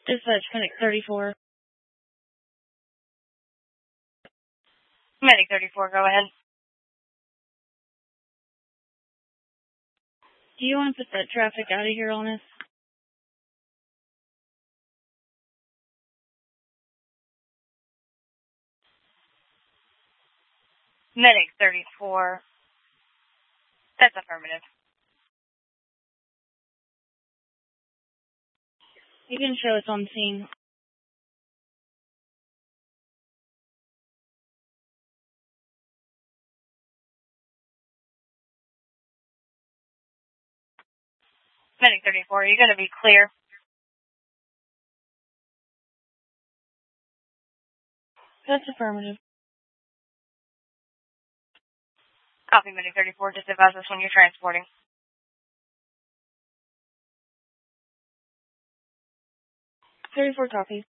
Dispatch Medic 34. Medic 34, go ahead. Do you want to put that traffic out of here on us? Medic 34. That's affirmative. You can show us on scene. Medic 34, you're going to be clear. That's affirmative. Copy, Medic 34. Just advise us when you're transporting. 34 copy.